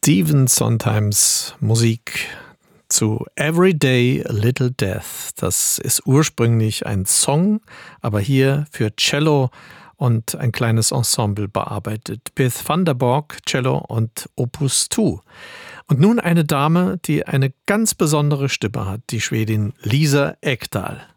Stephen Sondheims Musik zu Every Day a Little Death. Das ist ursprünglich ein Song, aber hier für Cello und ein kleines Ensemble bearbeitet. Beth van der Borg, Cello und Opus 2. Und nun eine Dame, die eine ganz besondere Stimme hat, die Schwedin Lisa Ekdahl.